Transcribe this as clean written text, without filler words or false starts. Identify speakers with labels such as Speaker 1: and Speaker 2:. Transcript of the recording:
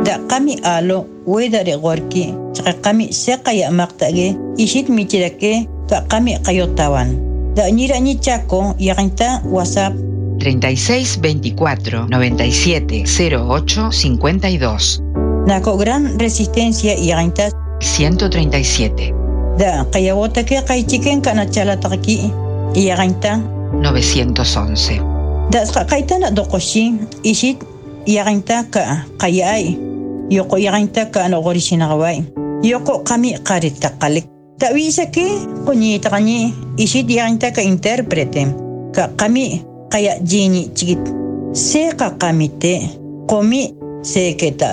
Speaker 1: da qami alo wedare gorki chaqa qami seqaya maqtage ishit michirake ka qami qayotawan da ñirañi chaco yaqinta WhatsApp
Speaker 2: 36 24 97 08 52.
Speaker 1: Nako Gran Resistencia yaqinta
Speaker 2: 137.
Speaker 1: Da qayawota que qaychiken kana chalataqki yaqinta
Speaker 2: 911.
Speaker 1: Da qaytana doqoshi ishit yaqinta ka qayay yoko yaqinta ka no gorishinawai yoko qami qaritaqalik da wisake qunitaqani ishit yaqinta ka interprete ka qami qaya jini chigit seqa qamite qomi seketa